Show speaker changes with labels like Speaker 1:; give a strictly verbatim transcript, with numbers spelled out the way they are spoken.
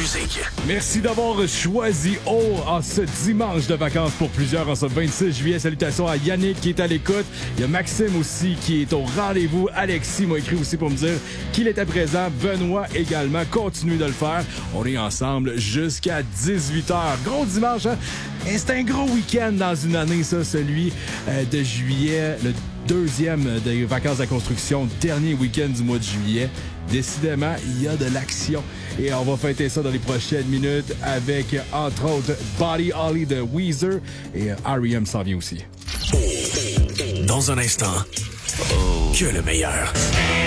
Speaker 1: musique.
Speaker 2: Merci d'avoir choisi O en ce dimanche de vacances pour plusieurs en ce vingt-six juillet. Salutations à Yannick qui est à l'écoute. Il y a Maxime aussi qui est au rendez-vous. Alexis m'a écrit aussi pour me dire qu'il était présent. Benoît également. Continuez de le faire. On est ensemble jusqu'à dix-huit heures. Gros dimanche, hein? Et c'est un gros week-end dans une année, ça, celui euh, de juillet. Le deuxième des vacances de la construction, dernier week-end du mois de juillet. Décidément, il y a de l'action. Et on va fêter ça dans les prochaines minutes avec, entre autres, Body Holly de Weezer et R E M s'en vient aussi.
Speaker 1: Dans un instant, que le meilleur.